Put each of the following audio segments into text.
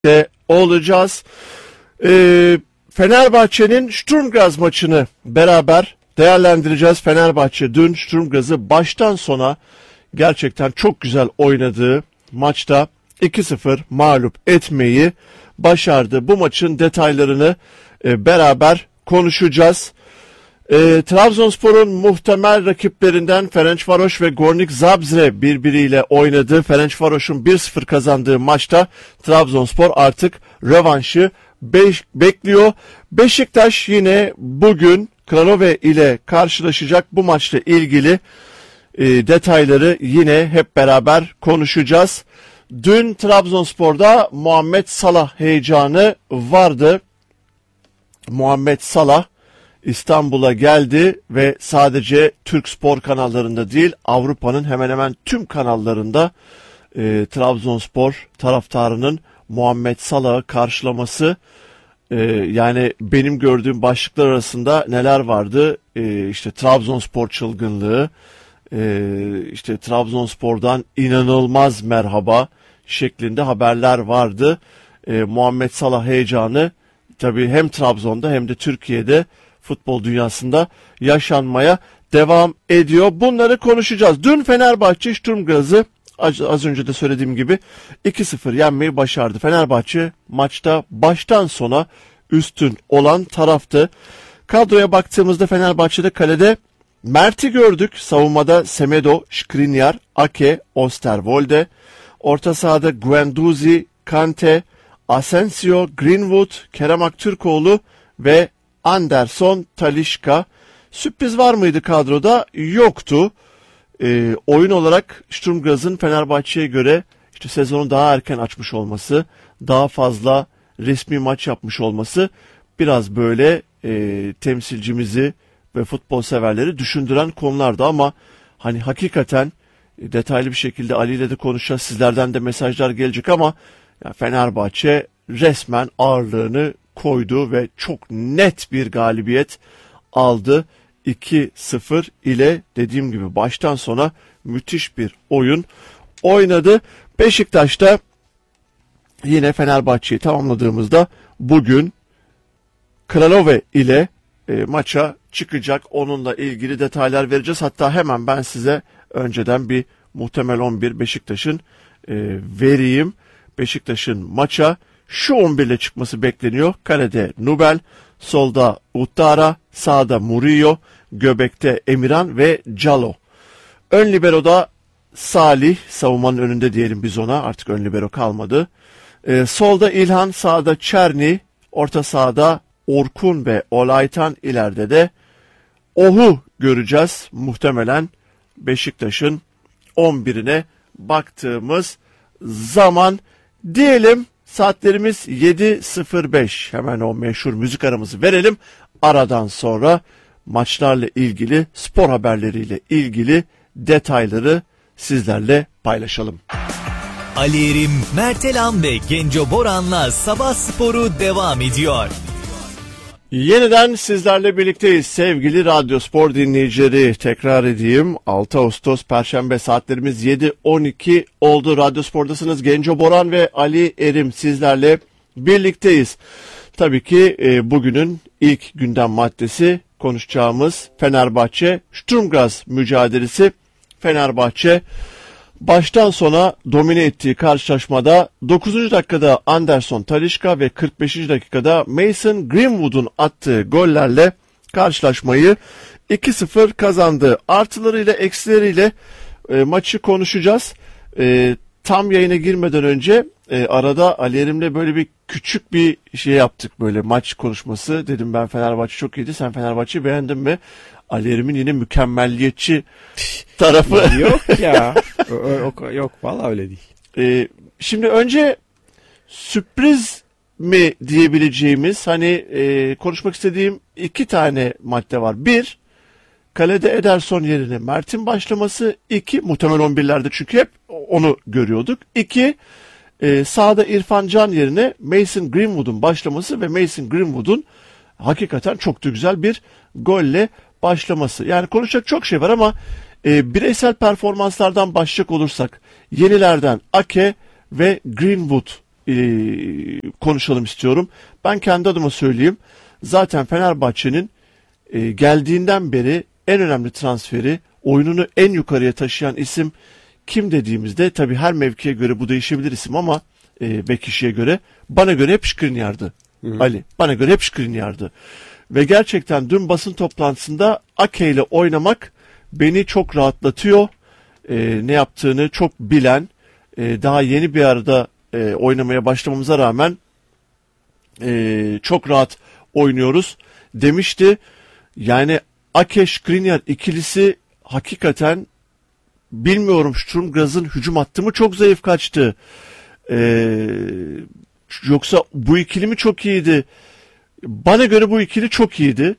olacağız. Fenerbahçe'nin Sturm Graz maçını beraber değerlendireceğiz. Fenerbahçe dün Sturm Graz'ı baştan sona gerçekten çok güzel oynadığı maçta 2-0 mağlup etmeyi başardı. Bu maçın detaylarını beraber konuşacağız. Trabzonspor'un muhtemel rakiplerinden Ferencvaros ve Gornik Zabrze birbiriyle oynadı. Ferencvaros'un 1-0 kazandığı maçta Trabzonspor artık rövanşı bekliyor. Beşiktaş yine bugün Kranove ile karşılaşacak. Bu maçla ilgili detayları yine hep beraber konuşacağız. Dün Trabzonspor'da Muhammed Salah heyecanı vardı. Muhammed Salah İstanbul'a geldi ve sadece Türk spor kanallarında değil, Avrupa'nın hemen hemen tüm kanallarında Trabzonspor taraftarının Muhammed Salah'ı karşılaması, yani benim gördüğüm başlıklar arasında neler vardı? İşte Trabzonspor çılgınlığı, işte Trabzonspor'dan inanılmaz merhaba şeklinde haberler vardı. Muhammed Salah heyecanı tabii hem Trabzon'da hem de Türkiye'de futbol dünyasında yaşanmaya devam ediyor. Bunları konuşacağız. Dün Fenerbahçe Sturm Graz'ı az önce de söylediğim gibi 2-0 yenmeyi başardı. Fenerbahçe maçta baştan sona üstün olan taraftı. Kadroya baktığımızda Fenerbahçe'de kalede Mert'i gördük. Savunmada Semedo, Skriniar, Ake, Osterwolde. Orta sahada Guendouzi, Kante, Asensio, Greenwood, Kerem Aktürkoğlu ve Anderson, Talisca. Sürpriz var mıydı kadroda? Yoktu. Oyun olarak Sturm Graz'ın Fenerbahçe'ye göre işte sezonu daha erken açmış olması, daha fazla resmi maç yapmış olması biraz böyle temsilcimizi ve futbol severleri düşündüren konulardı ama hani hakikaten detaylı bir şekilde Ali ile de konuşacağız. Sizlerden de mesajlar gelecek ama ya Fenerbahçe resmen ağırlığını koydu ve çok net bir galibiyet aldı. 2-0 ile dediğim gibi baştan sona müthiş bir oyun oynadı. Beşiktaş'ta yine Fenerbahçe'yi tamamladığımızda bugün Kranove ile maça çıkacak. Onunla ilgili detaylar vereceğiz. Hatta hemen ben size önceden bir muhtemel 11 Beşiktaş'ın vereyim. Beşiktaş'ın maça şu 11 ile çıkması bekleniyor. Kalede Nubel, solda Uttara, sağda Murillo, göbekte Emirhan ve Calo. Ön libero'da Salih, savunmanın önünde diyelim biz ona, artık ön libero kalmadı. Solda İlhan, sağda Çerni, orta sahada Orkun ve Olaytan, ileride de Ohu göreceğiz. Muhtemelen Beşiktaş'ın 11'ine baktığımız zaman diyelim. Saatlerimiz 7.05. Hemen o meşhur müzik aramızı verelim. Aradan sonra maçlarla ilgili, spor haberleriyle ilgili detayları sizlerle paylaşalım. Ali Erim, Mertelan ve Genco Boran'la Sabah Sporu devam ediyor. Yeniden sizlerle birlikteyiz sevgili Radyo Spor dinleyicileri. Tekrar edeyim, 6 Ağustos Perşembe, saatlerimiz 7.12 oldu. Radyo Spor'dasınız. Genco Boran ve Ali Erim sizlerle birlikteyiz. Tabii ki bugünün ilk gündem maddesi konuşacağımız Fenerbahçe Sturm Graz mücadelesi. Fenerbahçe baştan sona domine ettiği karşılaşmada 9. dakikada Anderson Talisca ve 45. dakikada Mason Greenwood'un attığı gollerle karşılaşmayı 2-0 kazandı. Artılarıyla eksileriyle maçı konuşacağız. Tam yayına girmeden önce arada Ali Erim'le böyle bir küçük bir şey yaptık, böyle maç konuşması. Dedim ben Fenerbahçe çok iyiydi, sen Fenerbahçe'yi beğendin mi? Ali Erim'in yine mükemmelliyetçi tarafı. Yok ya. Yok vallahi öyle değil. Şimdi önce sürpriz mi diyebileceğimiz hani konuşmak istediğim iki tane madde var. Bir, kalede Ederson yerine Mert'in başlaması. İki, muhtemel 11'lerde çünkü hep onu görüyorduk. İki, sağda İrfan Can yerine Mason Greenwood'un başlaması ve Mason Greenwood'un hakikaten çok da güzel bir golle başlaması. Yani konuşacak çok şey var ama bireysel performanslardan başlayacak olursak yenilerden Ake ve Greenwood konuşalım istiyorum. Ben kendi adıma söyleyeyim. Zaten Fenerbahçe'nin geldiğinden beri en önemli transferi, oyununu en yukarıya taşıyan isim kim dediğimizde, tabii her mevkiye göre bu değişebilir isim ama bek kişiye göre, bana göre hep Skriniar'dı. Ali, bana göre hep Skriniar'dı. Ve gerçekten dün basın toplantısında Ake ile oynamak beni çok rahatlatıyor. Ne yaptığını çok bilen, daha yeni bir arada oynamaya başlamamıza rağmen çok rahat oynuyoruz demişti. Yani Ake Skriniar ikilisi hakikaten, bilmiyorum, Sturm Graz'ın hücum hattı mı çok zayıf kaçtı? Yoksa bu ikili mi çok iyiydi? Bana göre bu ikili çok iyiydi.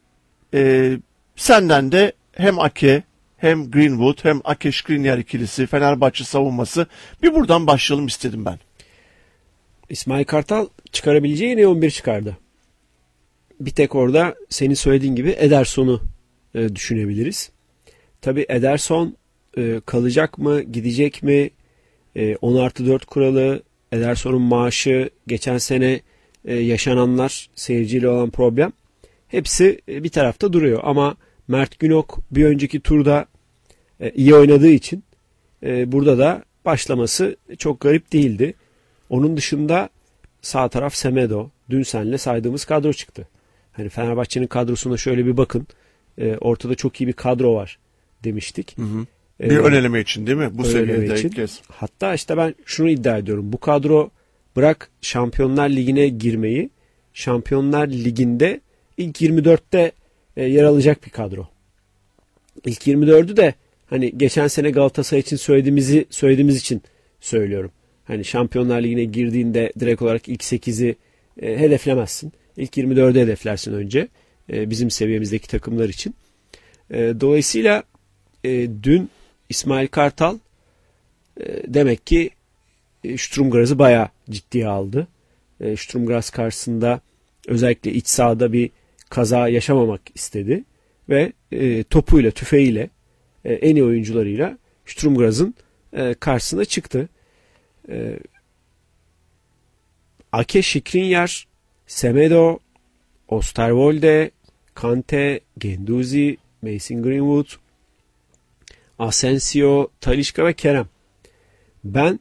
Senden de hem Ake hem Greenwood hem Ake Skriniar ikilisi, Fenerbahçe savunması, bir buradan başlayalım istedim ben. İsmail Kartal çıkarabileceği yine 11 çıkardı. Bir tek orada senin söylediğin gibi Ederson'u düşünebiliriz. Tabii Ederson kalacak mı, gidecek mi? 10+4 kuralı, Ederson'un maaşı, geçen sene yaşananlar, seyirciyle olan problem, hepsi bir tarafta duruyor. Ama Mert Günok bir önceki turda iyi oynadığı için burada da başlaması çok garip değildi. Onun dışında sağ taraf Semedo. Dün senle saydığımız kadro çıktı. Hani Fenerbahçe'nin kadrosuna şöyle bir bakın. Ortada çok iyi bir kadro var demiştik. Hı hı. Bir ön eleme için değil mi? Bu seviyede için. ilk kez. Hatta işte ben şunu iddia ediyorum. Bu kadro, bırak Şampiyonlar Ligi'ne girmeyi, Şampiyonlar Ligi'nde ilk 24'te yer alacak bir kadro. İlk 24'ü de hani geçen sene Galatasaray için söylediğimiz için söylüyorum. Hani Şampiyonlar Ligi'ne girdiğinde direkt olarak ilk 8'i hedeflemezsin. İlk 24'ü hedeflersin önce. Bizim seviyemizdeki takımlar için. Dolayısıyla dün İsmail Kartal demek ki Sturm Graz'ı bayağı ciddiye aldı. Sturm Graz karşısında özellikle iç sahada bir kaza yaşamamak istedi. Ve topuyla, tüfeğiyle, en iyi oyuncularıyla Sturm Graz'ın karşısına çıktı. Ake, Skriniar, Semedo, Osterwolde, Kante, Guendouzi, Mason Greenwood, Asensio, Talisca ve Kerem. Ben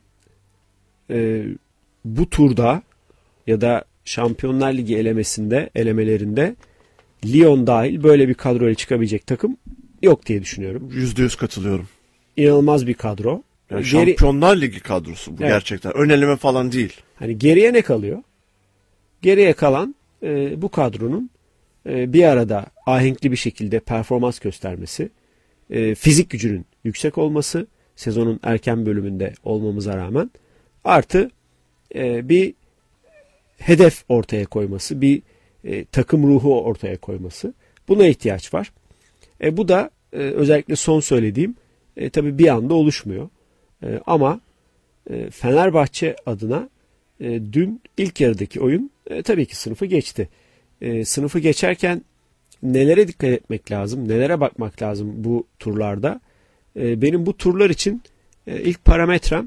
bu turda ya da Şampiyonlar Ligi elemelerinde Lyon dahil böyle bir kadroyla çıkabilecek takım yok diye düşünüyorum. %100 katılıyorum. İnanılmaz bir kadro. Yani Şampiyonlar Ligi kadrosu bu, evet. Gerçekten. Ön eleme falan değil. Hani geriye ne kalıyor? Geriye kalan bu kadronun bir arada ahenkli bir şekilde performans göstermesi, fizik gücünün yüksek olması, sezonun erken bölümünde olmamıza rağmen, artı bir hedef ortaya koyması, bir takım ruhu ortaya koyması. Buna ihtiyaç var. Bu da özellikle son söylediğim tabii bir anda oluşmuyor. Ama Fenerbahçe adına dün ilk yarıdaki oyun tabii ki sınıfı geçti. Sınıfı geçerken nelere dikkat etmek lazım, nelere bakmak lazım bu turlarda? Benim bu turlar için ilk parametrem,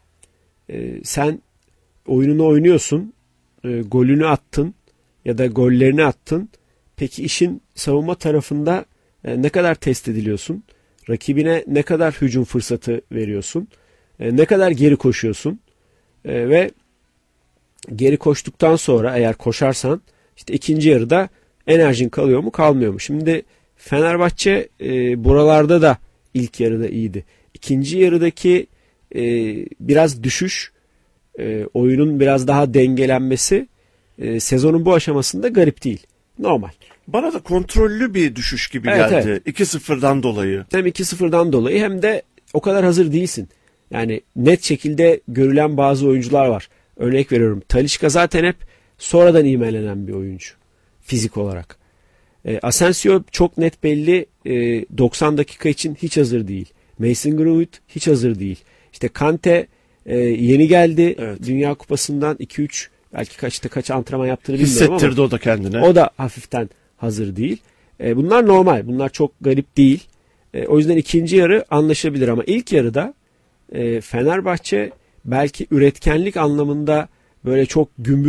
sen oyununu oynuyorsun, golünü attın ya da gollerini attın. Peki işin savunma tarafında ne kadar test ediliyorsun? Rakibine ne kadar hücum fırsatı veriyorsun? Ne kadar geri koşuyorsun? Ve geri koştuktan sonra eğer koşarsan işte ikinci yarıda enerjin kalıyor mu, kalmıyor mu? Şimdi Fenerbahçe buralarda da ilk yarıda iyiydi. İkinci yarıdaki biraz düşüş, oyunun biraz daha dengelenmesi sezonun bu aşamasında garip değil. Normal. Bana da kontrollü bir düşüş gibi geldi. Evet. 2-0'dan dolayı. Hem 2-0'dan dolayı hem de o kadar hazır değilsin. Yani net şekilde görülen bazı oyuncular var. Örnek veriyorum. Talisca zaten hep sonradan imelenen bir oyuncu. Fizik olarak. Asensio çok net belli 90 dakika için hiç hazır değil. Mason Greenwood hiç hazır değil. İşte Kante yeni geldi. Evet. Dünya Kupası'ndan 2-3 belki kaç antrenman yaptığını bilmiyorum ama. Hissettirdi o da kendine. O da hafiften hazır değil. Bunlar normal. Bunlar çok garip değil. O yüzden ikinci yarı anlaşılabilir ama ilk yarıda Fenerbahçe belki üretkenlik anlamında böyle çok gümbür